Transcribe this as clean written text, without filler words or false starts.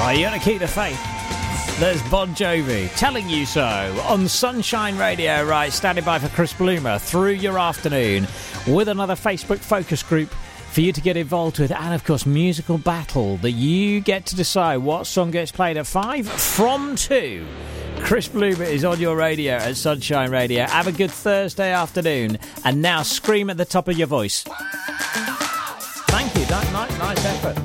Are you going to keep the faith? There's Bon Jovi telling you so on Sunshine Radio. Right, standing by for Chris Bloomer through your afternoon with another Facebook focus group for you to get involved with, and of course musical battle that you get to decide what song gets played at 5 from 2. Chris Bloomer is on your radio at Sunshine Radio. Have a good Thursday afternoon, and now scream at the top of your voice. Thank you. Nice effort.